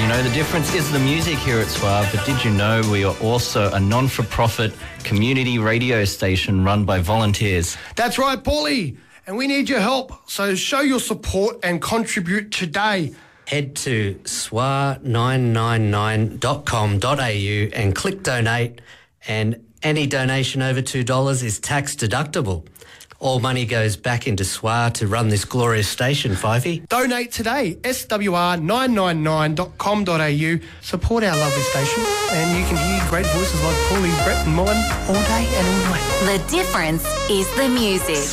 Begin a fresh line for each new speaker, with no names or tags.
know, the difference is the music here at SWR, but did you know we are also a non-for-profit community radio station run by volunteers?
That's right, Paulie. And we need your help. So show your support and contribute today.
Head to swar999.com.au and click donate, and any donation over $2 is tax deductible. All money goes back into SWR to run this glorious station, Fifey.
Donate today, swr999.com.au. Support our lovely station, and you can hear great voices like Paulie, Brett and mine all day and all night.
The difference is the music.